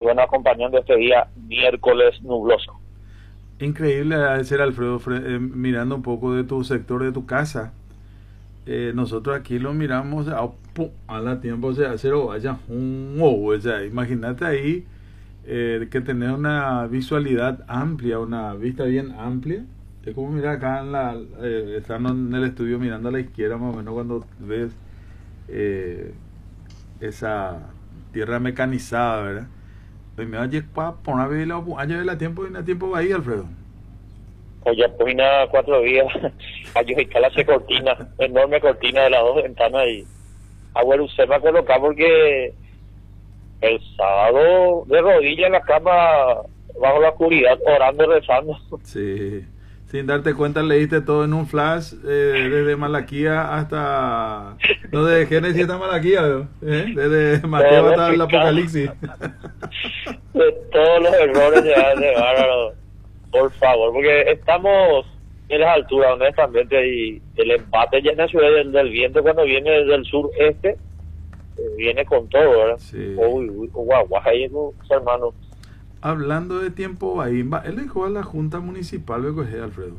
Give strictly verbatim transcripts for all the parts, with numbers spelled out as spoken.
bueno acompañando este día miércoles nubloso. Increíble ser Alfredo, fre- eh, mirando un poco de tu sector, de tu casa. Eh, nosotros aquí lo miramos a, pu- a la tiempo, o sea, cero vaya, un wow, o sea, imagínate ahí eh, que tener una visualidad amplia, una vista bien amplia. Es como mirar acá en la, eh, estando en el estudio mirando a la izquierda, más o menos cuando ves eh, esa tierra mecanizada, ¿verdad? Pues me oye, pa, poner a ver la, a la tiempo y a tiempo ahí, Alfredo. Oye, pues nada, cuatro días, allí está la cortina, enorme cortina de las dos ventanas y abuelo, usted va a colocar porque el sábado de rodillas en la cama, bajo la oscuridad, orando, rezando. Sí, sin darte cuenta leíste todo en un flash, eh, desde Malaquía hasta, no, de Génesis hasta Malaquía, ¿no? ¿Eh? Desde Mateo Todo hasta el explicado, Apocalipsis. de todos los errores de, de bárbaro, por favor, porque estamos en las alturas, honestamente, y el empate ya nació del, del viento cuando viene desde el sureste, eh, viene con todo, ¿verdad? Sí. Uy, uy, guau, guau, ahí, no, hermano. Hablando de tiempo Bahimba, él dijo a la Junta Municipal de Coge, Alfredo.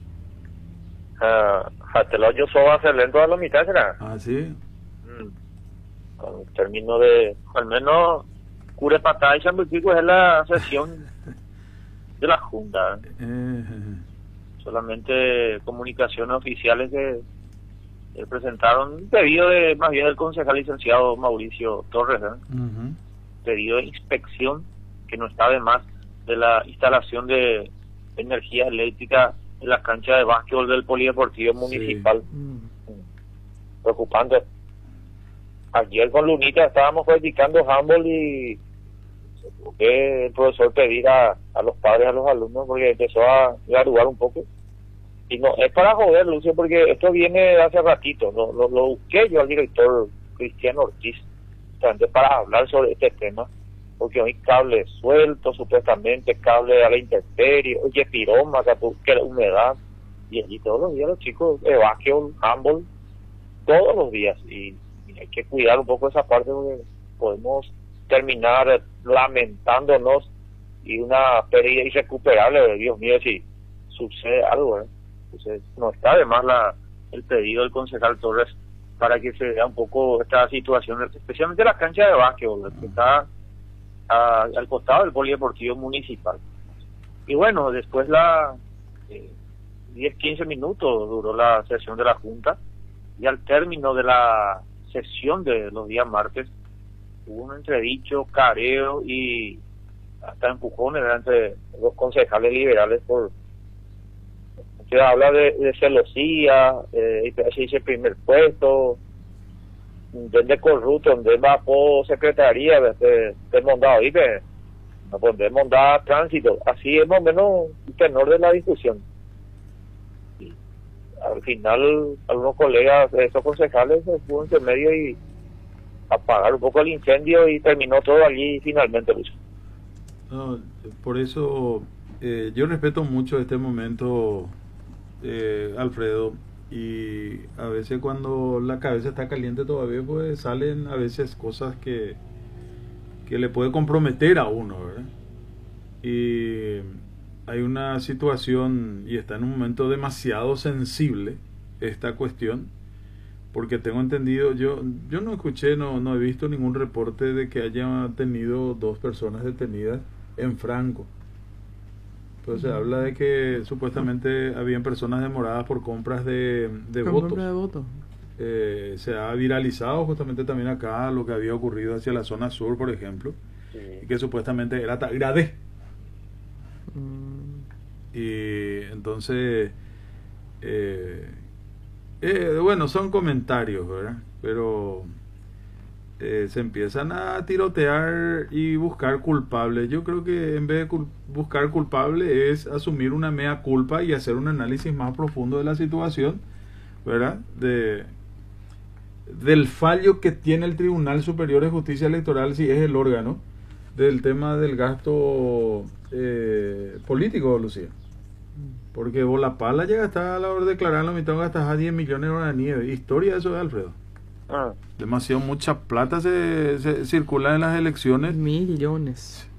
Ah, hasta el hoyo va a ser lento a la mitad, ¿será? Ah, sí. Mm. Con término de, al menos, Cure Patá y San Francisco es la sesión de la Junta. Eh, Solamente comunicaciones oficiales que, que presentaron un pedido de, más bien, del concejal licenciado Mauricio Torres, ¿eh? uh-huh. Pedido de inspección, que no está de más, de la instalación de energía eléctrica en las canchas de básquetbol del Polideportivo Municipal. Sí. Mm. Preocupante. Ayer con Lunita estábamos practicando handball y que el profesor pedir a, a los padres, a los alumnos, porque empezó a graduar un poco. Y no, es para joder, Lucio, porque esto viene de hace ratito. Lo, lo, lo busqué yo al director Cristiano Ortiz, justamente para hablar sobre este tema, porque hoy cable suelto, supuestamente cable a la intemperie, oye, piroma, que la humedad, y allí todos los días los chicos de básquetbol, handball, todos los días, y, y hay que cuidar un poco esa parte porque podemos terminar lamentándonos y una pérdida irrecuperable, Dios mío, si sucede algo, ¿eh? Entonces no está además la, el pedido del concejal Torres para que se vea un poco esta situación, especialmente la cancha de básquetbol, que está a, al costado del Polideportivo Municipal. Y bueno, después la eh, diez quince minutos duró la sesión de la Junta, y al término de la sesión de los días martes hubo un entredicho, careo y hasta empujones entre los concejales liberales por se habla de, de celosía, eh, se dice primer puesto, de corrupto, donde va por secretaría de, de mondado, y de, no podemos mondar tránsito, así es más o menos el tenor de la discusión. Y al final algunos colegas de esos concejales se pudo intermedio y apagar un poco el incendio y terminó todo allí finalmente, Luis. No, por eso eh, yo respeto mucho este momento, eh, Alfredo, y a veces cuando la cabeza está caliente todavía pues salen a veces cosas que que le puede comprometer a uno, ¿verdad? Y hay una situación y está en un momento demasiado sensible esta cuestión, porque tengo entendido, yo yo no escuché, no no he visto ningún reporte de que haya tenido dos personas detenidas en Franco. Pues se habla de que supuestamente habían personas demoradas por compras de, de Por votos. compra de votos. Eh, se ha viralizado justamente también acá lo que había ocurrido hacia la zona sur, por ejemplo, Sí. y que supuestamente era Tagrade. Mm. Y entonces, eh, eh, bueno, son comentarios, ¿verdad? Pero eh, se empiezan a tirotear y buscar culpables. Yo creo que en vez de cul- buscar culpable es asumir una mea culpa y hacer un análisis más profundo de la situación, ¿verdad? De, del fallo que tiene el Tribunal Superior de Justicia Electoral, si es el órgano, del tema del gasto eh, político, Lucía. Porque Bolapala llega hasta a la hora de declarar la mitad, gastas a diez millones de horas de nieve. Historia eso de Alfredo. Ah. Demasiado, mucha plata se, se circula en las elecciones. Millones.